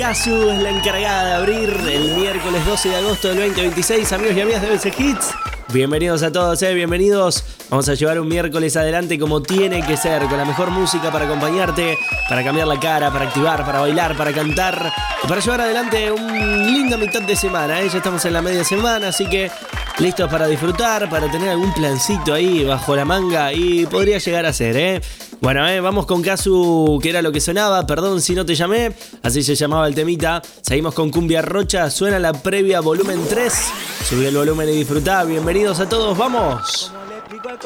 Casu es la encargada de abrir el miércoles 12 de agosto del 2026. Amigos y amigas de BC Hits, bienvenidos a todos, bienvenidos. Vamos a llevar un miércoles adelante como tiene que ser, con la mejor música para acompañarte, para cambiar la cara, para activar, para bailar, para cantar y para llevar adelante un linda mitad de semana. Ya estamos en la media semana, así que listos para disfrutar, para tener algún plancito ahí bajo la manga y podría llegar a ser, Bueno, vamos con Casu, que era lo que sonaba, perdón si no te llamé, así se llamaba el temita. Seguimos con Cumbia Rocha, suena la previa volumen 3, subí el volumen y disfrutá, bienvenidos a todos, ¡vamos!